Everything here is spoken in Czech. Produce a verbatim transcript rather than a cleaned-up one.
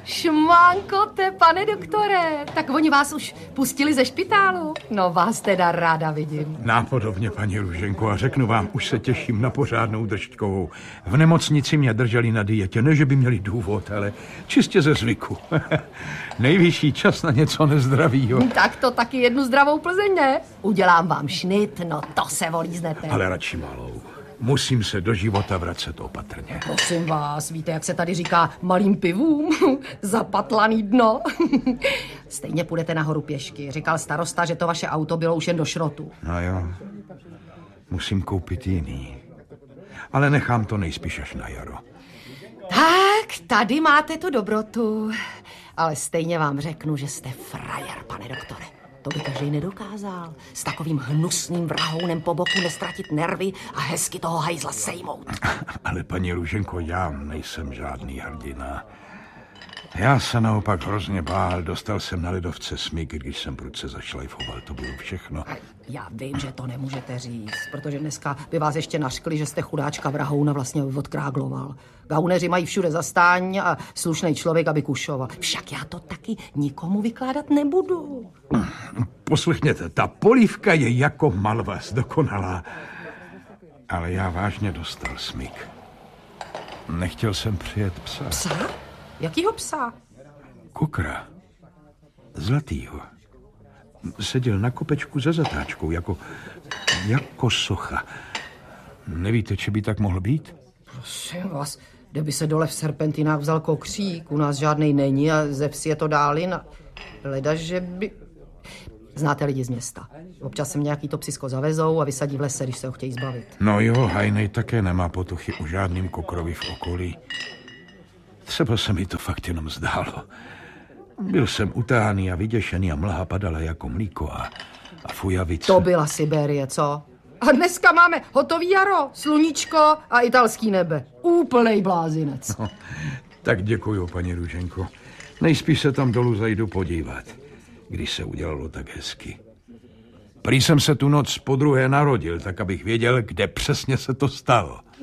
Šmánkote, pane doktore, tak oni vás už pustili ze špitálu? No vás teda ráda vidím. Nápodobně, paní Růženko, a řeknu vám, už se těším na pořádnou držďkovou. V nemocnici mě drželi na dietě, ne, že by měli důvod, ale čistě ze zvyku. Nejvyšší čas na něco nezdravýho. Tak to taky jednu zdravou Plzeň, ne? Udělám vám šnit, no to se volíznete. Ale radši malou. Musím se do života vracet opatrně. Prosím vás, víte, jak se tady říká malým pivům? Zapatlaný dno. Stejně půjdete nahoru pěšky. Říkal starosta, že to vaše auto bylo už jen do šrotu. No jo, musím koupit jiný. Ale nechám to nejspíš až na jaro. Tak, tady máte tu dobrotu. Ale stejně vám řeknu, že jste frajer, pane doktore. To by každý nedokázal. S takovým hnusným vrahounem po boku nestratit nervy a hezky toho hajzla sejmout. Ale paní Růženko, já nejsem žádný hrdina. Já se naopak hrozně bál. Dostal jsem na ledovce smyk, když jsem prudce zašlajfoval. To bylo všechno. Já vím, že to nemůžete říct, protože dneska by vás ještě naškli, že jste chudáčka vrahouna vlastně odkrágloval. Gauneři mají všude zastání a slušný člověk, aby kušoval. Však já to taky nikomu vykládat nebudu. Poslechněte, ta polívka je jako malvas, dokonalá. Ale já vážně dostal smyk. Nechtěl jsem přijet psa. Psa? Jakýho psa? Kukra. Zlatýho. Seděl na kopečku za zatáčkou, jako, jako socha. Nevíte, či by tak mohl být? Prosím vás, kdyby se dole v Serpentinách vzal kokřík, u nás žádnej není a ze vsi je to dálin. Leda, že by... Znáte lidi z města. Občas se nějaký to psisko zavezou a vysadí v lese, když se ho chtějí zbavit. No jo, Hajnej také nemá potuchy o žádným kokrovi v okolí. Třeba se mi to fakt jenom zdálo. Byl jsem utáhaný a vyděšený a mlha padala jako mlíko a, a fujavice. To byla Siberie, co? A dneska máme hotový jaro, sluníčko a italský nebe. Úplnej blázinec. No, tak děkuju, paní Růženko. Nejspíš se tam dolů zajdu podívat, když se udělalo tak hezky. Prý jsem se tu noc podruhé narodil, tak abych věděl, kde přesně se to stalo.